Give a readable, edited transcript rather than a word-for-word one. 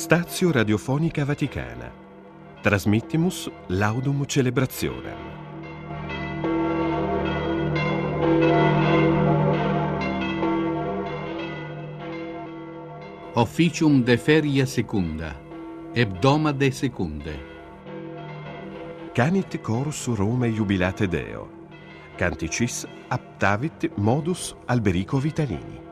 Stazio Radiofonica Vaticana. Transmittimus laudum celebrationem. Officium de feria secunda, hebdomade secunde. Canit corus Rome jubilate Deo. Canticis aptavit modus Alberico Vitalini.